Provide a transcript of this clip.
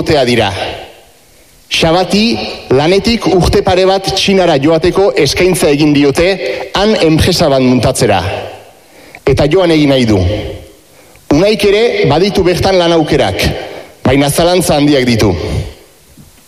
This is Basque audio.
egotea dira. Xabati lanetik urte pare bat Txinara joateko eskaintza egin diote, han enpresa bat muntatzera. Eta joan egin nahi du. Unaik ere baditu bertan lan aukerak, baina zalantza handiak ditu.